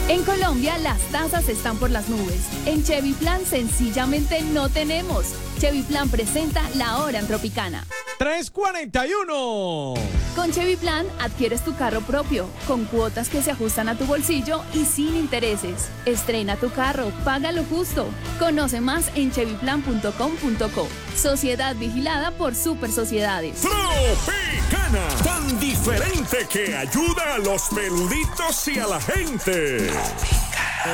En Colombia las tasas están por las nubes. En Chevy Plan sencillamente no tenemos. Chevy Plan presenta la hora en Tropicana. 3:41. Con Chevy Plan adquieres tu carro propio, con cuotas que se ajustan a tu bolsillo y sin intereses. Estrena tu carro, págalo justo. Conoce más en chevyplan.com.co. Sociedad vigilada por Super Sociedades. Tropicana, tan diferente que ayuda a los peluditos y a la gente.